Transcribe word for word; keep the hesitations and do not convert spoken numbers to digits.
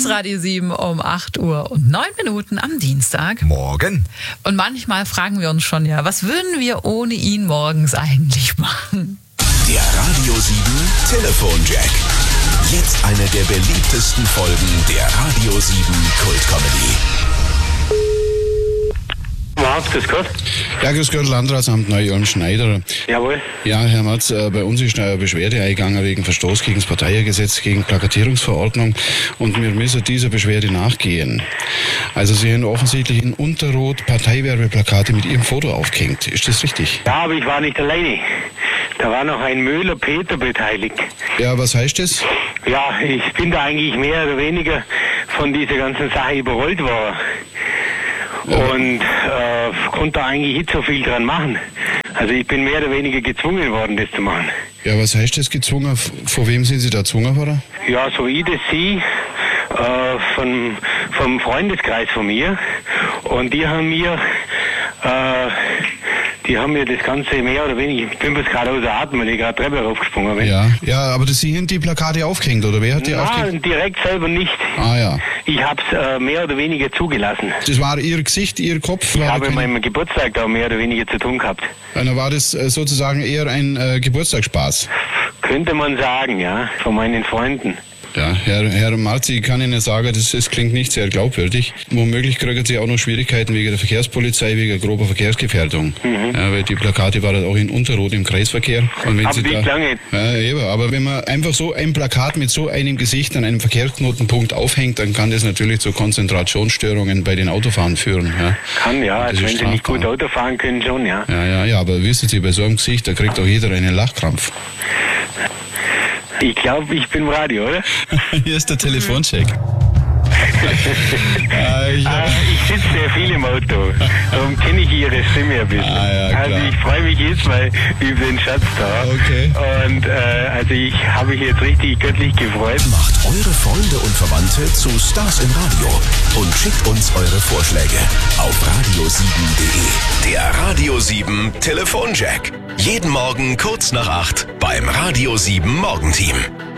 ist Radio sieben um acht Uhr und neun Minuten am Dienstag. Morgen. Und manchmal fragen wir uns schon, ja, was würden wir ohne ihn morgens eigentlich machen? Der Radio sieben Telefonjack. Jetzt eine der beliebtesten Folgen der Radio sieben Kultcomedy. Marz, grüß Gott. Ja, grüß Gott, Landratsamt Neu-Ulm-Schneider. Jawohl. Ja, Herr Matz, äh, bei uns ist eine Beschwerde eingegangen wegen Verstoß gegen das Parteigesetz, gegen Plakatierungsverordnung und wir müssen dieser Beschwerde nachgehen. Also Sie haben offensichtlich in Unterrot Parteiwerbeplakate mit Ihrem Foto aufgehängt. Ist das richtig? Ja, aber ich war nicht alleine. Da war noch ein Müller-Peter beteiligt. Ja, was heißt das? Ja, ich bin da eigentlich mehr oder weniger von dieser ganzen Sache überrollt worden. Und äh, konnte da eigentlich nicht so viel dran machen. Also ich bin mehr oder weniger gezwungen worden, das zu machen. Ja, was heißt das gezwungen? Vor wem sind Sie da gezwungen worden? Ja, so ich das sie äh, von, vom Freundeskreis von mir. Und die haben mir äh, die haben mir das Ganze mehr oder weniger, ich bin bis gerade außer Atem, weil ich gerade Treppe raufgesprungen bin. Ja, ja, aber das, Sie haben die Plakate aufgehängt, oder wer hat die Nein, aufgehängt? direkt selber nicht. Ah ja. Ich habe es äh, mehr oder weniger zugelassen. Das war Ihr Gesicht, Ihr Kopf? Ich war habe kein... mit meinem Geburtstag da mehr oder weniger zu tun gehabt. Dann war das äh, sozusagen eher ein äh, Geburtstagsspaß. Könnte man sagen, ja, von meinen Freunden. Ja, Herr, Herr Marzi, ich kann Ihnen sagen, das, das klingt nicht sehr glaubwürdig. Womöglich kriegen Sie auch noch Schwierigkeiten wegen der Verkehrspolizei, wegen grober Verkehrsgefährdung. Mhm. Ja, weil die Plakate waren auch in Unterrot im Kreisverkehr. Und wenn Aber Sie wie da, lange? Ja, eben, aber wenn man einfach so ein Plakat mit so einem Gesicht an einem Verkehrsknotenpunkt aufhängt, dann kann das natürlich zu Konzentrationsstörungen bei den Autofahrern führen. Ja. Kann, ja, also wenn Sie nicht gut strafbar. Auto fahren können, schon, ja. Ja, ja, ja, aber wissen Sie, bei so einem Gesicht, da kriegt auch jeder einen Lachkrampf. Ich glaube, ich bin im Radio, oder? Hier ist der Telefoncheck. ah, ich ah, ich sitze sehr viel im Auto, darum kenne ich Ihre Stimme ein bisschen. Ah, ja, klar. Also ich freue mich jetzt mal über den Schatz da. Okay. Und äh, also ich habe mich jetzt richtig göttlich gefreut. Macht eure Freunde und Verwandte zu Stars im Radio und schickt uns eure Vorschläge auf radio sieben punkt de. Der Radio sieben Telefonjack. Jeden Morgen kurz nach acht beim Radio sieben Morgenteam.